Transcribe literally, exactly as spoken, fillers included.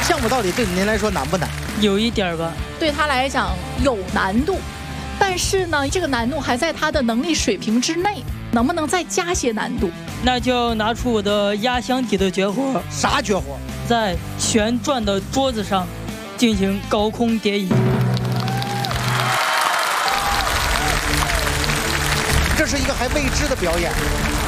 项目到底对您来说难不难？ 有一点吧。 对他来讲有难度，但是呢，这个难度还在他的能力水平之内，能不能再加些难度？ 那就要拿出我的压箱底的绝活。 啥绝活？ 在旋转的桌子上进行高空蝶椅。 这是一个还未知的表演。